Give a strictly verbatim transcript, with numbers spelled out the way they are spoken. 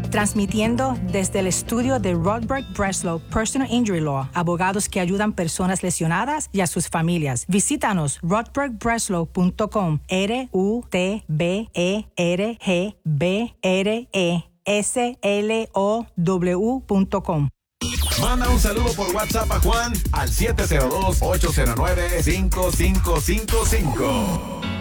transmitiendo desde el estudio de Rodberg Breslow Personal Injury Law, abogados que ayudan personas lesionadas y a sus familias. Visítanos rodberg breslow punto com, R U T B E R G B R E S L O W punto com. Manda un saludo por WhatsApp a Juan al siete cero dos, ocho cero nueve, cinco cinco cinco cinco.